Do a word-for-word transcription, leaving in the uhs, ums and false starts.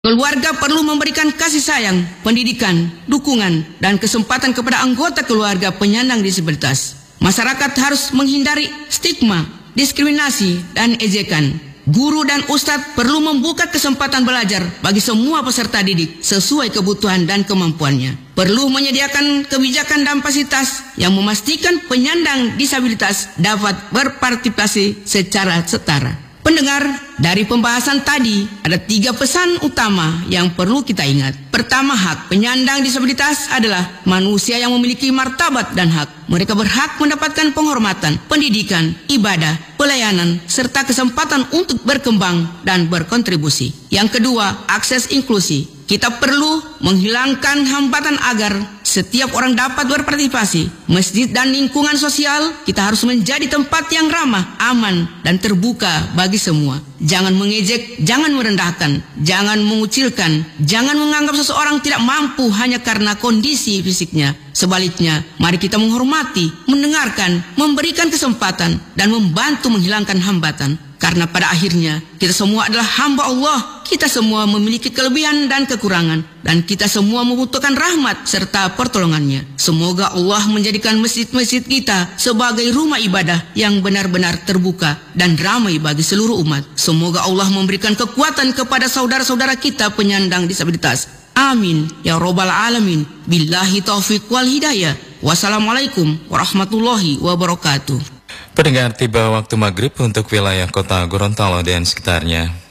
Keluarga perlu memberikan kasih sayang, pendidikan, dukungan, dan kesempatan kepada anggota keluarga penyandang disabilitas. Masyarakat harus menghindari stigma, diskriminasi, dan ejekan. Guru dan ustadz perlu membuka kesempatan belajar bagi semua peserta didik sesuai kebutuhan dan kemampuannya. Perlu menyediakan kebijakan dan fasilitas yang memastikan penyandang disabilitas dapat berpartisipasi secara setara. Pendengar, dari pembahasan tadi ada tiga pesan utama yang perlu kita ingat. Pertama, hak penyandang disabilitas adalah manusia yang memiliki martabat dan hak. Mereka berhak mendapatkan penghormatan, pendidikan, ibadah, pelayanan, serta kesempatan untuk berkembang dan berkontribusi. Yang kedua, akses inklusi. Kita perlu menghilangkan hambatan agar setiap orang dapat berpartisipasi. Masjid dan lingkungan sosial kita harus menjadi tempat yang ramah, aman, dan terbuka bagi semua. Jangan mengejek, jangan merendahkan, jangan mengucilkan, jangan menganggap seseorang tidak mampu hanya karena kondisi fisiknya. Sebaliknya, mari kita menghormati, mendengarkan, memberikan kesempatan, dan membantu menghilangkan hambatan. Karena pada akhirnya kita semua adalah hamba Allah. Kita semua memiliki kelebihan dan kekurangan, dan kita semua membutuhkan rahmat serta pertolongannya. Semoga Allah menjadikan masjid-masjid kita sebagai rumah ibadah yang benar-benar terbuka dan ramai bagi seluruh umat. Semoga Allah memberikan kekuatan kepada saudara-saudara kita penyandang disabilitas. Amin ya robbal alamin. Billahi taufiq wal hidayah. Wassalamualaikum warahmatullahi wabarakatuh. Pendengar, tiba waktu maghrib untuk wilayah kota Gorontalo dan sekitarnya.